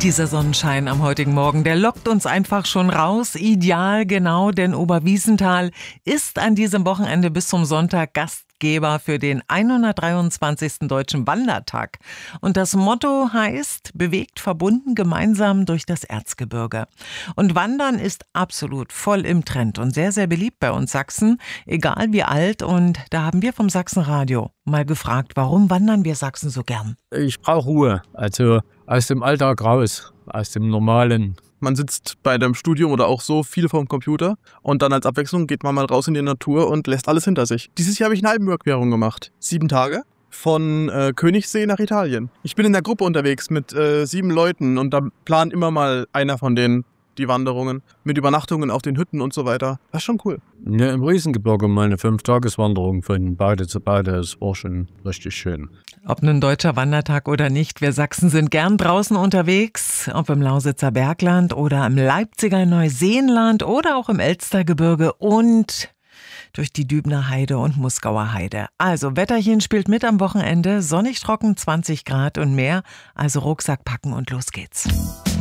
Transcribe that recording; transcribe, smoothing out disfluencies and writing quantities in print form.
Dieser Sonnenschein am heutigen Morgen, der lockt uns einfach schon raus. Ideal, genau, denn Oberwiesenthal ist an diesem Wochenende bis zum Sonntag Gastgeber für den 123. Deutschen Wandertag. Und das Motto heißt, bewegt, verbunden, gemeinsam durch das Erzgebirge. Und Wandern ist absolut voll im Trend und sehr, sehr beliebt bei uns Sachsen, egal wie alt. Und da haben wir vom Sachsenradio mal gefragt, warum wandern wir Sachsen so gern? Ich brauche Ruhe, also aus dem Alltag raus, aus dem Normalen. Man sitzt bei dem Studium oder auch so viel vorm Computer und dann als Abwechslung geht man mal raus in die Natur und lässt alles hinter sich. Dieses Jahr habe ich eine Alpenüberquerung gemacht. 7 Tage von Königssee nach Italien. Ich bin in der Gruppe unterwegs mit 7 Leuten und da plant immer mal einer von denen die Wanderungen mit Übernachtungen auf den Hütten und so weiter. Das ist schon cool. Ja, im Riesengebirge meine 5-Tages-Wanderung von Bade zu Bade, das war schon richtig schön. Ob nun deutscher Wandertag oder nicht, wir Sachsen sind gern draußen unterwegs, ob im Lausitzer Bergland oder im Leipziger Neuseenland oder auch im Elstergebirge und durch die Dübner Heide und Muskauer Heide. Also Wetterchen spielt mit am Wochenende, sonnig trocken, 20 Grad und mehr, also Rucksack packen und los geht's.